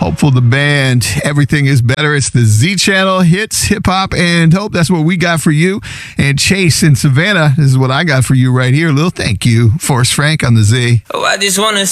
Hopeful, the band. Everything is better. It's the Z Channel, hits, hip hop, and hope. That's what we got for you. And Chase in Savannah, this is what I got for you right here. A little thank you, Forrest Frank on the Z. Oh, I just want to